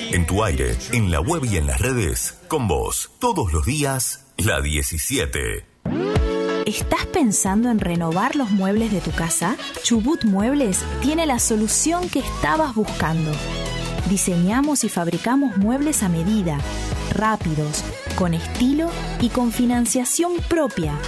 En tu aire, en la web y en las redes, con vos, todos los días, la 17. ¿Estás pensando en renovar los muebles de tu casa? Chubut Muebles tiene la solución que estabas buscando. Diseñamos y fabricamos muebles a medida, rápidos, con estilo y con financiación propia.